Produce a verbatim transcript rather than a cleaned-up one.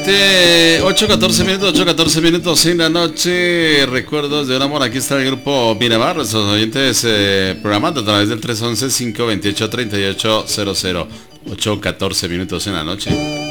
Exactamente, ocho catorce minutos, ocho catorce minutos en la noche. Recuerdos de un amor. Aquí está el grupo Miramar, nuestros oyentes eh, programando a través del tres once, cinco veintiocho, treinta y ocho cero cero. ocho catorce minutos en la noche.